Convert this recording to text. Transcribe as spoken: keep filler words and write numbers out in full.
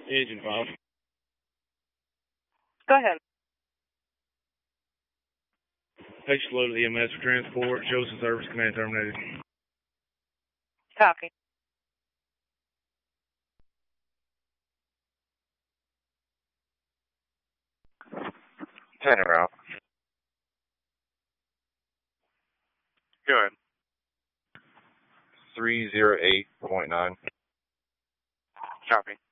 Engine five. Go ahead. Page low to the E M S for transport. Shows the service command terminated. Copy. Ten route. Go ahead. Three zero eight point nine. Copy.